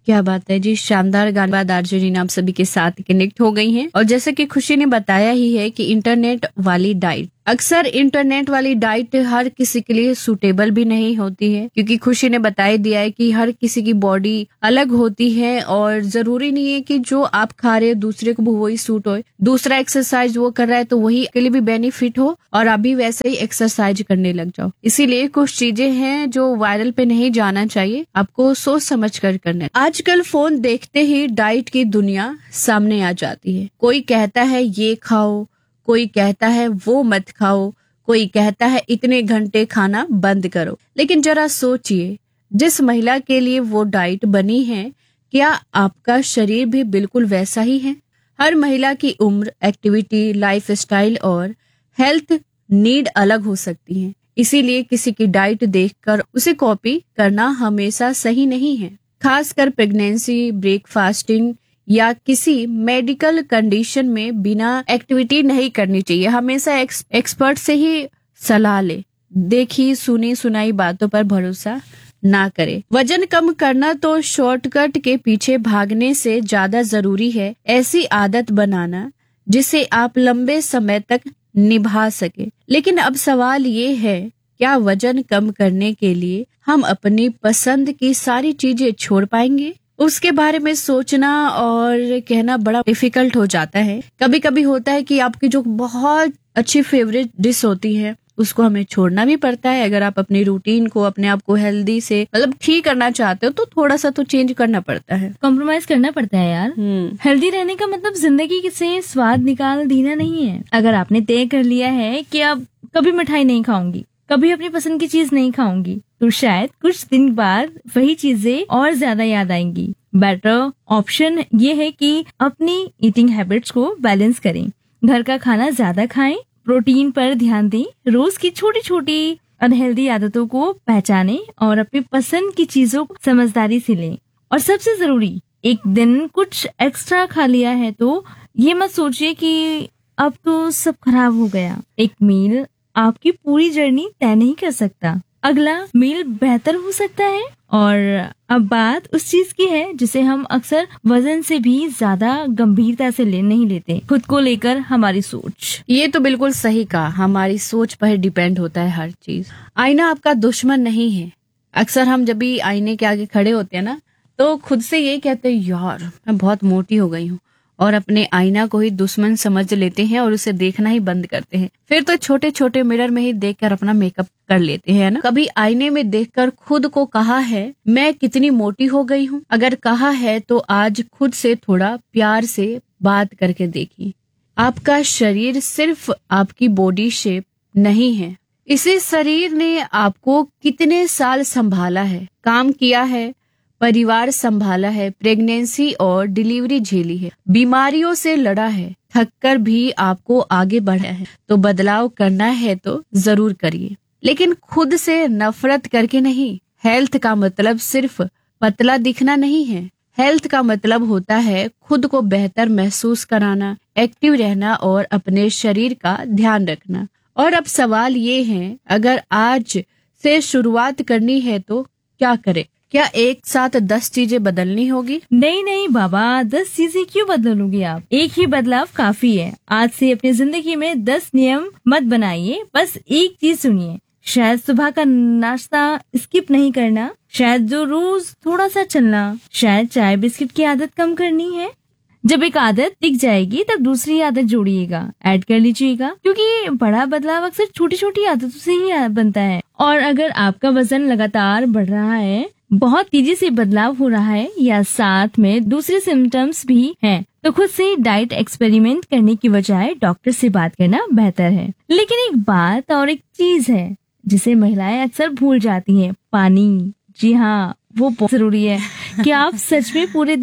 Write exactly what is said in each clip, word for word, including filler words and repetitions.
क्या बात है जी, शानदार गाना। दार्जिलिंग आप सभी के साथ कनेक्ट हो गई हैं। और जैसे कि खुशी ने बताया ही है कि इंटरनेट वाली डाइट, अक्सर इंटरनेट वाली डाइट हर किसी के लिए सूटेबल भी नहीं होती है, क्योंकि खुशी ने बता ही दिया है कि हर किसी की बॉडी अलग होती है और जरूरी नहीं है कि जो आप खा रहे हो दूसरे को भी वही सूट हो। दूसरा एक्सरसाइज वो कर रहा है तो वही के लिए भी बेनिफिट हो और आप भी वैसे ही एक्सरसाइज करने लग जाओ। इसीलिए कुछ चीजें हैं जो वायरल पे नहीं जाना चाहिए, आपको सोच समझ कर करना है। आजकल फोन देखते ही डाइट की दुनिया सामने आ जाती है। कोई कहता है ये खाओ, कोई कहता है वो मत खाओ, कोई कहता है इतने घंटे खाना बंद करो। लेकिन जरा सोचिए, जिस महिला के लिए वो डाइट बनी है, क्या आपका शरीर भी बिल्कुल वैसा ही है? हर महिला की उम्र, एक्टिविटी, लाइफस्टाइल और हेल्थ नीड अलग हो सकती है। इसीलिए किसी की डाइट देखकर उसे कॉपी करना हमेशा सही नहीं है। खासकर प्रेगनेंसी, ब्रेकफास्टिंग या किसी मेडिकल कंडीशन में बिना एक्टिविटी नहीं करनी चाहिए। हमेशा एक्स, एक्सपर्ट से ही सलाह ले। देखी सुनी सुनाई बातों पर भरोसा ना करे। वजन कम करना तो शॉर्टकट के पीछे भागने से ज्यादा जरूरी है ऐसी आदत बनाना जिसे आप लंबे समय तक निभा सके। लेकिन अब सवाल ये है, क्या वजन कम करने के लिए हम अपनी पसंद की सारी चीजें छोड़ पाएंगे? उसके बारे में सोचना और कहना बड़ा डिफिकल्ट हो जाता है। कभी कभी होता है कि आपकी जो बहुत अच्छी फेवरेट डिश होती है उसको हमें छोड़ना भी पड़ता है। अगर आप अपनी रूटीन को, अपने आप को हेल्दी से मतलब ठीक करना चाहते हो तो थोड़ा सा तो चेंज करना पड़ता है, कॉम्प्रोमाइज करना पड़ता है यार। हेल्दी रहने का मतलब जिंदगी से स्वाद निकाल देना नहीं है। अगर आपने तय कर लिया है कि आप कभी मिठाई नहीं खाऊंगी, कभी अपनी पसंद की चीज नहीं खाऊंगी, तो शायद कुछ दिन बाद वही चीजें और ज्यादा याद आएंगी। बेटर ऑप्शन ये है कि अपनी ईटिंग हैबिट्स को बैलेंस करें। घर का खाना ज्यादा खाएं, प्रोटीन पर ध्यान दें, रोज की छोटी छोटी अनहेल्दी आदतों को पहचानें और अपनी पसंद की चीजों को समझदारी से लें। और सबसे जरूरी, एक दिन कुछ एक्स्ट्रा खा लिया है तो ये मत सोचिए कि अब तो सब खराब हो गया। एक मील आपकी पूरी जर्नी तय नहीं कर सकता। अगला मील बेहतर हो सकता है। और अब बात उस चीज की है जिसे हम अक्सर वजन से भी ज्यादा गंभीरता से ले नहीं लेते, खुद को लेकर हमारी सोच। ये तो बिल्कुल सही कहा, हमारी सोच पर डिपेंड होता है हर चीज। आईना आपका दुश्मन नहीं है। अक्सर हम जब भी आईने के आगे खड़े होते हैं ना तो खुद से ये कहते हैं यार मैं बहुत मोटी हो गई हूँ, और अपने आईना को ही दुश्मन समझ लेते हैं और उसे देखना ही बंद करते हैं। फिर तो छोटे छोटे मिरर में ही देखकर अपना मेकअप कर लेते हैं ना। कभी आईने में देखकर खुद को कहा है मैं कितनी मोटी हो गई हूँ? अगर कहा है तो आज खुद से थोड़ा प्यार से बात करके देखिए। आपका शरीर सिर्फ आपकी बॉडी शेप नहीं है। इसी शरीर ने आपको कितने साल संभाला है, काम किया है, परिवार संभाला है, प्रेगनेंसी और डिलीवरी झेली है, बीमारियों से लड़ा है, थककर भी आपको आगे बढ़ा है। तो बदलाव करना है तो जरूर करिए, लेकिन खुद से नफरत करके नहीं। हेल्थ का मतलब सिर्फ पतला दिखना नहीं है। हेल्थ का मतलब होता है खुद को बेहतर महसूस कराना, एक्टिव रहना और अपने शरीर का ध्यान रखना। और अब सवाल ये है, अगर आज से शुरुआत करनी है तो क्या करें? क्या एक साथ दस चीजें बदलनी होगी? नहीं नहीं बाबा, दस चीजें क्यों बदलोगे आप? एक ही बदलाव काफी है। आज से अपनी जिंदगी में दस नियम मत बनाइए, बस एक चीज सुनिए। शायद सुबह का नाश्ता स्किप नहीं करना, शायद जो रोज थोड़ा सा चलना, शायद चाय बिस्किट की आदत कम करनी है। जब एक आदत टिक जाएगी तब दूसरी आदत जोड़िएगा, ऐड कर लीजिएगा, क्योंकि बड़ा बदलाव अक्सर छोटी छोटी आदतों से ही बनता है। और अगर आपका वजन लगातार बढ़ रहा है, बहुत तेजी से बदलाव हो रहा है या साथ में दूसरे सिम्टम्स भी हैं, तो खुद से डाइट एक्सपेरिमेंट करने की बजाय डॉक्टर से बात करना बेहतर है। लेकिन एक बात और एक चीज है जिसे महिलाएं अक्सर भूल जाती हैं, पानी। जी हाँ, वो बहुत जरूरी है। कि आप सच में पूरे दिन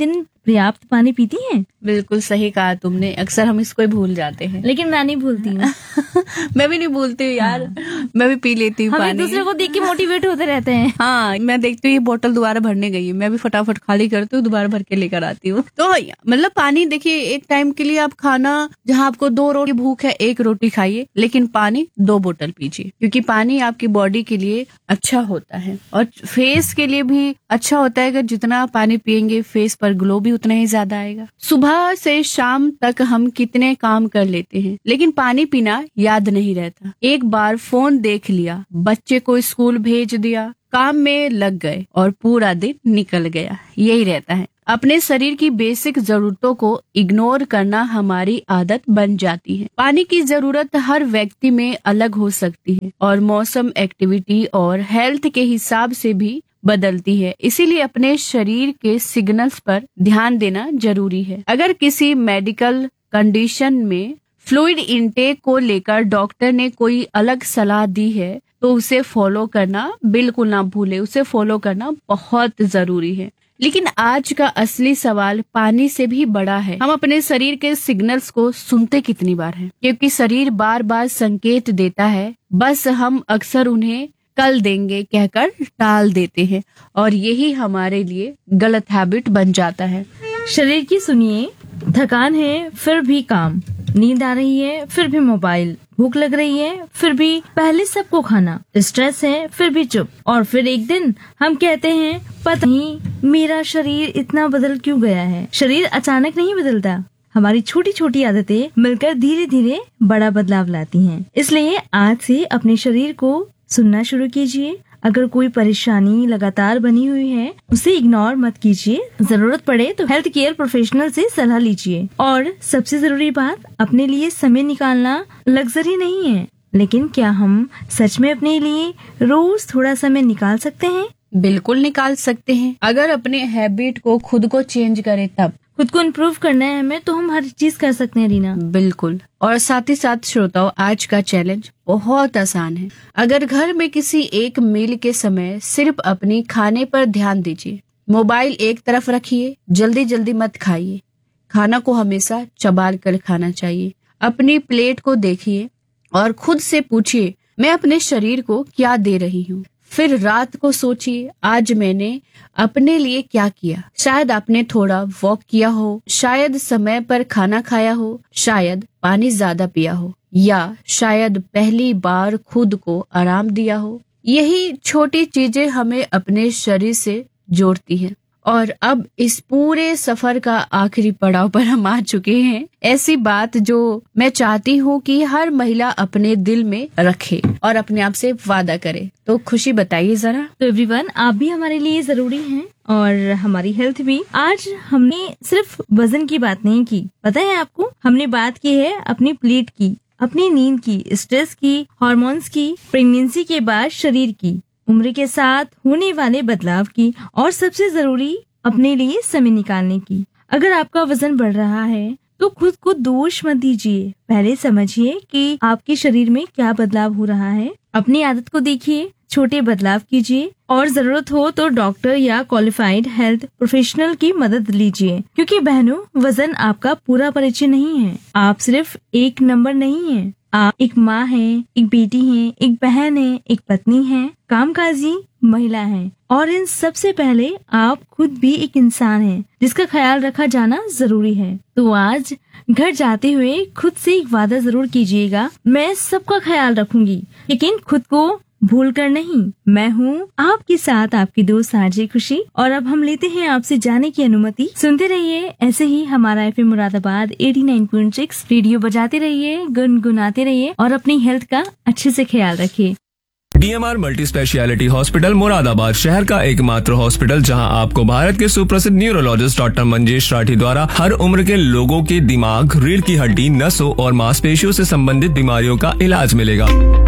पर्याप्त पानी पीती हैं? बिल्कुल सही कहा तुमने, अक्सर हम इसको ही भूल जाते हैं। लेकिन मैं नहीं भूलती हूँ। मैं भी नहीं भूलती हूँ यार, मैं भी पी लेती हूँ हम पानी। एक दूसरे को देख के मोटिवेट होते रहते हैं। हाँ, मैं देखती हूँ ये बोतल दोबारा भरने गई है, मैं भी फटाफट खाली करती हूँ, दोबारा भर के लेकर आती हूँ। तो मतलब पानी देखिए, एक टाइम के लिए आप खाना, जहाँ आपको दो रोटी भूख है एक रोटी खाइए, लेकिन पानी दो बोतल पीजिए, क्योंकि पानी आपकी बॉडी के लिए अच्छा होता है और फेस के लिए भी अच्छा होता है। अगर जितना आप पानी पियेंगे फेस पर ग्लो भी उतना ही ज्यादा आएगा। सुबह से शाम तक हम कितने काम कर लेते हैं, लेकिन पानी पीना याद नहीं रहता। एक बार फोन देख लिया, बच्चे को स्कूल भेज दिया, काम में लग गए और पूरा दिन निकल गया, यही रहता है। अपने शरीर की बेसिक जरूरतों को इग्नोर करना हमारी आदत बन जाती है। पानी की जरूरत हर व्यक्ति में अलग हो सकती है और मौसम, एक्टिविटी और हेल्थ के हिसाब से भी बदलती है, इसीलिए अपने शरीर के सिग्नल्स पर ध्यान देना जरूरी है। अगर किसी मेडिकल कंडीशन में फ्लूइड इनटेक को लेकर डॉक्टर ने कोई अलग सलाह दी है तो उसे फॉलो करना बिल्कुल ना भूले, उसे फॉलो करना बहुत जरूरी है। लेकिन आज का असली सवाल पानी से भी बड़ा है। हम अपने शरीर के सिग्नल्स को सुनते कितनी बार हैं? क्योंकि शरीर बार बार संकेत देता है, बस हम अक्सर उन्हें कल देंगे कहकर टाल देते हैं और यही हमारे लिए गलत हैबिट बन जाता है। शरीर की सुनिए, थकान है फिर भी काम, नींद आ रही है फिर भी मोबाइल, भूख लग रही है फिर भी पहले सबको खाना, स्ट्रेस है फिर भी चुप, और फिर एक दिन हम कहते हैं पता नहीं मेरा शरीर इतना बदल क्यों गया है। शरीर अचानक नहीं बदलता, हमारी छोटी छोटी आदतें मिलकर धीरे धीरे बड़ा बदलाव लाती हैं। इसलिए आज से अपने शरीर को सुनना शुरू कीजिए। अगर कोई परेशानी लगातार बनी हुई है उसे इग्नोर मत कीजिए, जरूरत पड़े तो हेल्थ केयर प्रोफेशनल से सलाह लीजिए। और सबसे जरूरी बात, अपने लिए समय निकालना लग्जरी नहीं है, लेकिन क्या हम सच में अपने लिए रोज थोड़ा समय निकाल सकते हैं? बिल्कुल निकाल सकते हैं। अगर अपने हैबिट को खुद को चेंज करें, तब खुद को इम्प्रूव करना है हमें, तो हम हर चीज कर सकते हैं रीना। बिल्कुल। और साथ ही साथ श्रोताओं, आज का चैलेंज बहुत आसान है। अगर घर में किसी एक मील के समय सिर्फ अपनी खाने पर ध्यान दीजिए, मोबाइल एक तरफ रखिए, जल्दी जल्दी मत खाइए, खाना को हमेशा चबाल कर खाना चाहिए। अपनी प्लेट को देखिए और खुद से पूछिए, मैं अपने शरीर को क्या दे रही हूँ। फिर रात को सोचिए, आज मैंने अपने लिए क्या किया। शायद आपने थोड़ा वॉक किया हो, शायद समय पर खाना खाया हो, शायद पानी ज्यादा पिया हो, या शायद पहली बार खुद को आराम दिया हो। यही छोटी चीजें हमें अपने शरीर से जोड़ती हैं। और अब इस पूरे सफर का आखिरी पड़ाव पर हम आ चुके हैं। ऐसी बात जो मैं चाहती हूँ कि हर महिला अपने दिल में रखे और अपने आप से वादा करे। तो खुशी बताइए जरा। तो एवरीवन, आप भी हमारे लिए जरूरी हैं और हमारी हेल्थ भी। आज हमने सिर्फ वजन की बात नहीं की, पता है आपको, हमने बात की है अपनी प्लेट की, अपनी नींद की, स्ट्रेस की, हार्मोन्स की, प्रेगनेंसी के बाद शरीर की, उम्र के साथ होने वाले बदलाव की, और सबसे जरूरी अपने लिए समय निकालने की। अगर आपका वजन बढ़ रहा है तो खुद को दोष मत दीजिए, पहले समझिए कि आपके शरीर में क्या बदलाव हो रहा है। अपनी आदत को देखिए, छोटे बदलाव कीजिए और जरूरत हो तो डॉक्टर या क्वालिफाइड हेल्थ प्रोफेशनल की मदद लीजिए। क्योंकि बहनों, वजन आपका पूरा परिचय नहीं है, आप सिर्फ एक नंबर नहीं है। आप एक माँ हैं, एक बेटी हैं, एक बहन है, एक पत्नी है, कामकाजी महिला है, और इन सबसे पहले आप खुद भी एक इंसान हैं जिसका ख्याल रखा जाना जरूरी है। तो आज घर जाते हुए खुद से एक वादा जरूर कीजिएगा, मैं सबका ख्याल रखूंगी, लेकिन खुद को भूल कर नहीं। मैं हूँ आपके साथ आपकी दोस्त आरजे खुशी, और अब हम लेते हैं आपसे जाने की अनुमति। सुनते रहिए ऐसे ही हमारा एफएम मुरादाबाद नवासी पॉइंट छह, रेडियो बजाते रहिए, गुनगुनाते रहिए और अपनी हेल्थ का अच्छे से ख्याल रखिए। DMR multi speciality hospital Moradabad शहर का एकमात्र हॉस्पिटल जहां आपको भारत के सुप्रसिद्ध न्यूरोलॉजिस्ट डॉक्टर मंजेश राठी द्वारा हर उम्र के लोगों के दिमाग, रीढ़ की हड्डी, नसों और मांसपेशियों से संबंधित बीमारियों का इलाज मिलेगा।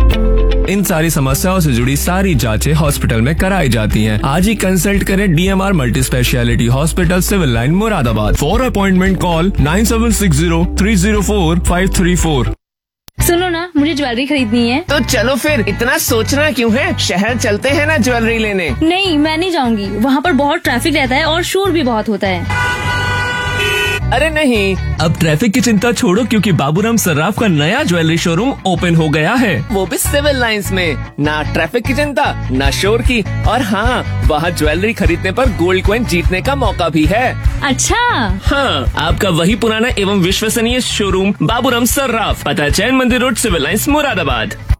इन सारी समस्याओं से जुड़ी सारी जांचें हॉस्पिटल में कराई जाती हैं। आज ही कंसल्ट करें DMR multi speciality hospital, civil line Moradabad. For appointment call nine seven six zero three zero four five three four. सुनो ना, मुझे ज्वेलरी खरीदनी है। तो चलो फिर, इतना सोचना क्यों है, शहर चलते हैं ना ज्वेलरी लेने। नहीं, मैं नहीं जाऊंगी, वहाँ पर बहुत ट्रैफिक रहता है और शोर भी बहुत होता है। अरे नहीं। अब ट्रैफिक की चिंता छोड़ो, क्योंकि बाबूराम सर्राफ का नया ज्वेलरी शोरूम ओपन हो गया है। वो भी सिविल लाइंस में। ना ट्रैफिक की चिंता, ना शोर की, और हाँ, वहाँ ज्वेलरी खरीदने पर गोल्ड कॉइन जीतने का मौका भी है। अच्छा। हाँ, आपका वही पुराना एवं विश्वसनीय शोरूम बाबूराम सर्राफ, पता चैन मंदिर रोड, सिविल लाइंस, मुरादाबाद।